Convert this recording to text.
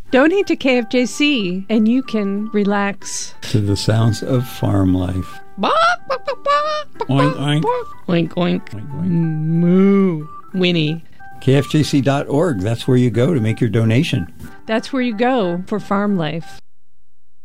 Donate to KFJC and you can relax to the sounds of farm life. Oink, oink. Oink, oink. Oink, oink. Moo. Winnie. KFJC.org. That's where you go to make your donation. That's where you go for farm life.